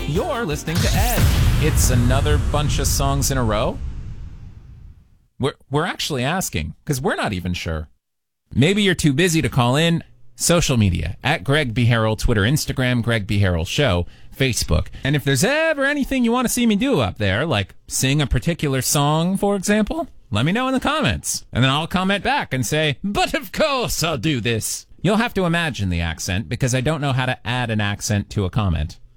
You're listening to Ed. It's another bunch of songs in a row. We're actually asking, because we're not even sure. Maybe you're too busy to call in. Social media, at Greg B. Harrell, Twitter, Instagram, Greg B. Harrell Show, Facebook. And if there's ever anything you want to see me do up there, like sing a particular song, for example, let me know in the comments. And then I'll comment back and say, but of course I'll do this. You'll have to imagine the accent, because I don't know how to add an accent to a comment.